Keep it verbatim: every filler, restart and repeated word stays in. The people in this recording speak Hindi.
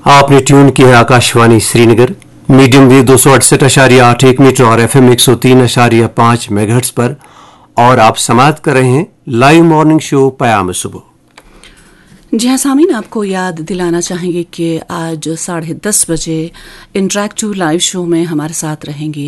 आपने ट्यून की है आकाशवाणी श्रीनगर, मीडियम वेव दो सौ अड़सठ अशारिया आठ एक मीटर और एफ एम एक सौ तीन अशारिया पाँच मेगाहर्ट्ज पर। और आप समाप्त कर रहे हैं लाइव मॉर्निंग शो पयाम सुबह। जी हाँ सामीन, आपको याद दिलाना चाहेंगे कि आज साढ़े दस बजे इंटरैक्टिव लाइव शो में हमारे साथ रहेंगे